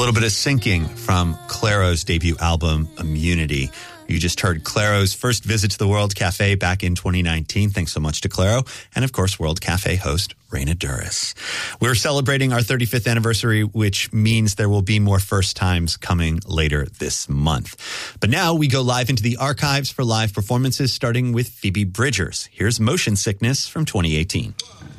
little bit of Sinking from Clairo's debut album, Immunity. You just heard Clairo's first visit to the World Cafe back in 2019. Thanks so much to Clairo. And of course, World Cafe host Raina Douris. We're celebrating our 35th anniversary, which means there will be more first times coming later this month. But now we go live into the archives for live performances, starting with Phoebe Bridgers. Here's Motion Sickness from 2018.